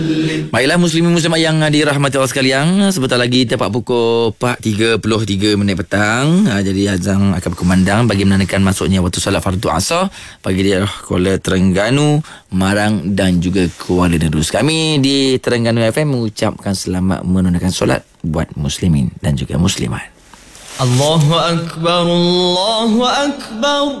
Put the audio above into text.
Baiklah muslimin muslimat yang dirahmati Allah sekalian, sebentar lagi tepat pukul 4.33 petang. Jadi azan akan berkumandang bagi menandakan masuknya waktu solat fardu asar bagi dia Kuala Terengganu, Marang dan juga Kuala Nerus. Kami di Terengganu FM mengucapkan selamat menunaikan solat buat muslimin dan juga muslimat. Allahu Akbar, Allahu Akbar.